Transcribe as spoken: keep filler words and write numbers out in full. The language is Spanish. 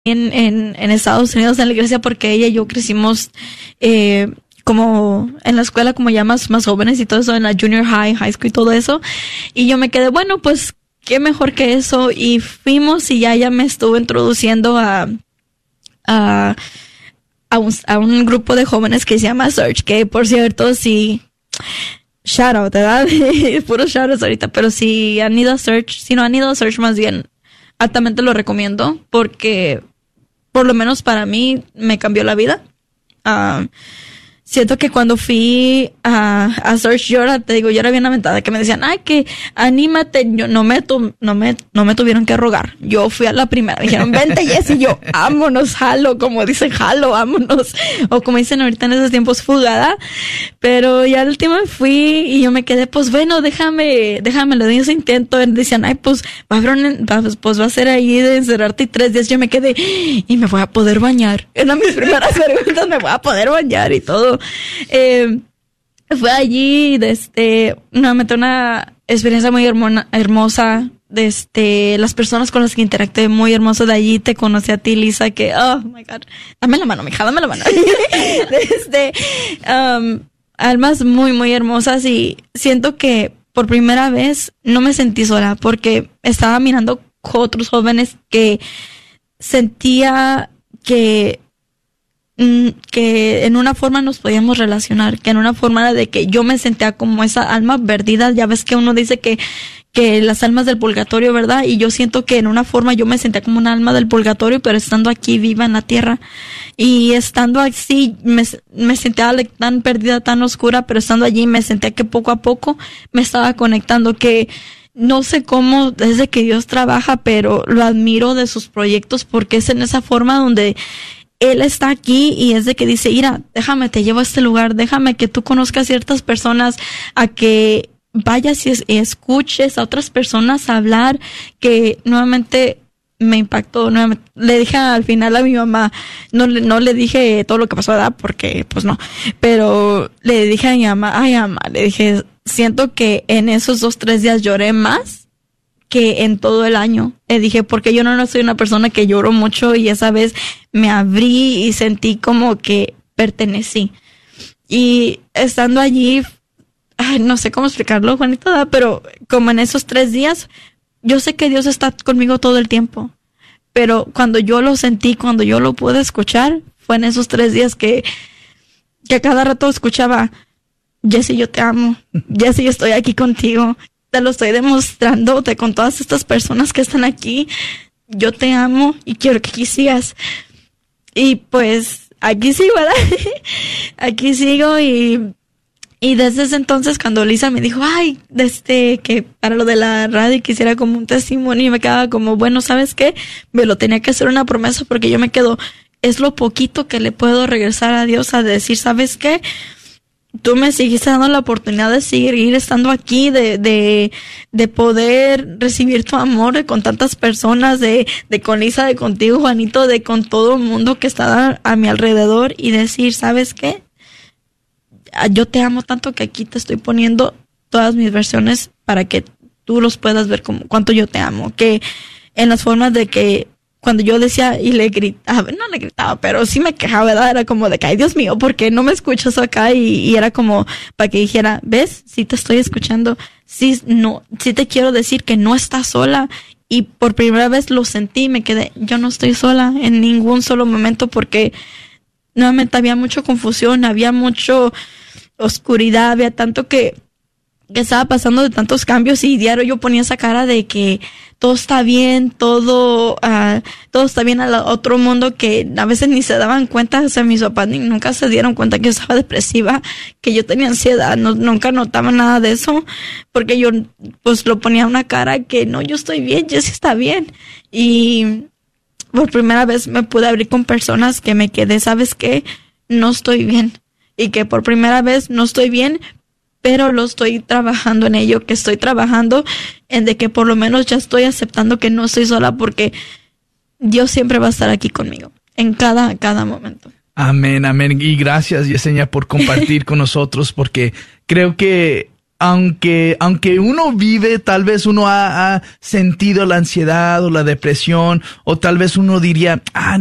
en, en, en Estados Unidos en la iglesia porque ella y yo crecimos eh, como en la escuela como ya más, más jóvenes y todo eso, en la junior high, high school y todo eso. Y yo me quedé, bueno, pues qué mejor que eso. Y fuimos y ya ella me estuvo introduciendo a, a, a, un, a un grupo de jóvenes que se llama Search, que por cierto, sí, shout out, ¿verdad? Puros shout outs ahorita, pero si han ido a Search, si no han ido a Search más bien, altamente lo recomiendo porque por lo menos para mí me cambió la vida. Uh, siento que cuando fui a, a Search, yo era, te digo, yo era bien aventada, que me decían, ay, que anímate. Yo no me, tu, no me, no me tuvieron que rogar. Yo fui a la primera. Me dijeron, vente, Jessy. Yo, vámonos, jalo, como dicen, jalo, vámonos. O como dicen ahorita en esos tiempos, fugada. Pero ya al último fui y yo me quedé, pues bueno, déjame, déjame, le doy ese intento. Decían, ay, pues va a haber un, pues, pues va a ser ahí de encerrarte y tres días. Yo me quedé, y me voy a poder bañar. Eran mis primeras preguntas, me voy a poder bañar y todo. Eh, fue allí, desde, nuevamente una experiencia muy hermona, hermosa. Desde las personas con las que interactué, muy hermoso. De allí te conocí a ti, Lisa, que, oh my God, dame la mano, mija, dame la mano. Desde, um, almas muy, muy hermosas, y siento que por primera vez no me sentí sola porque estaba mirando con otros jóvenes que sentía que que en una forma nos podíamos relacionar, que en una forma era de que yo me sentía como esa alma perdida. Ya ves que uno dice que que las almas del purgatorio, ¿verdad? Y yo siento que en una forma yo me sentía como una alma del purgatorio, pero estando aquí viva en la tierra. Y estando así, me, me sentía tan perdida, tan oscura, pero estando allí me sentía que poco a poco me estaba conectando, que no sé cómo desde que Dios trabaja, pero lo admiro de sus proyectos, porque es en esa forma donde Él está aquí y es de que dice, mira, déjame, te llevo a este lugar, déjame que tú conozcas ciertas personas, a que vayas y escuches a otras personas hablar, que nuevamente me impactó. Nuevamente, le dije al final a mi mamá, no, no le dije todo lo que pasó, ¿verdad? Porque pues no, pero le dije a mi mamá, ay mamá, le dije, siento que en esos dos, tres días lloré más que en todo el año. Le dije, porque yo no, no soy una persona que lloro mucho, y esa vez me abrí y sentí como que pertenecí. Y estando allí, ay, no sé cómo explicarlo, Juanita, pero como en esos tres días, yo sé que Dios está conmigo todo el tiempo, pero cuando yo lo sentí, cuando yo lo pude escuchar, fue en esos tres días que, que a cada rato escuchaba, Jessy, yo te amo, Jessy, yo estoy aquí contigo, te lo estoy demostrando, te, con todas estas personas que están aquí, yo te amo y quiero que aquí sigas. Y pues, aquí sigo, ¿verdad? Aquí sigo y... Y desde ese entonces, cuando Lisa me dijo, ay, desde que para lo de la radio quisiera como un testimonio, y me quedaba como, bueno, ¿sabes qué? Me lo tenía que hacer una promesa, porque yo me quedo, es lo poquito que le puedo regresar a Dios, a decir, ¿sabes qué? Tú me seguiste dando la oportunidad de seguir estando aquí, de, de, de poder recibir tu amor de, con tantas personas, de, de con Lisa, de contigo, Juanito, de con todo el mundo que está a, a mi alrededor, y decir, ¿sabes qué? Yo te amo tanto que aquí te estoy poniendo todas mis versiones para que tú los puedas ver como cuánto yo te amo. Que en las formas de que cuando yo decía y le gritaba, no le gritaba, pero sí me quejaba, ¿verdad? Era como de que, ay, Dios mío, ¿por qué no me escuchas acá? Y, y era como para que dijera, ¿ves? Sí te estoy escuchando. Sí, no, sí te quiero decir que no estás sola. Y por primera vez lo sentí, me quedé, yo no estoy sola en ningún solo momento, porque nuevamente había mucha confusión, había mucho oscuridad, había tanto que, que estaba pasando de tantos cambios, y diario yo ponía esa cara de que todo está bien, todo uh, todo está bien al otro mundo, que a veces ni se daban cuenta. O sea, mis papás ni, nunca se dieron cuenta que yo estaba depresiva, que yo tenía ansiedad, no, nunca notaban nada de eso, porque yo pues lo ponía una cara que no, yo estoy bien, Jessy está bien. Y por primera vez me pude abrir con personas que me quedé, ¿sabes qué? No estoy bien. Y que por primera vez no estoy bien, pero lo estoy trabajando en ello, que estoy trabajando en de que por lo menos ya estoy aceptando que no estoy sola, porque Dios siempre va a estar aquí conmigo, en cada, cada momento. Amén, amén. Y gracias, Yesenia, por compartir con nosotros, porque creo que aunque, aunque uno vive, tal vez uno ha, ha sentido la ansiedad o la depresión, o tal vez uno diría, ah,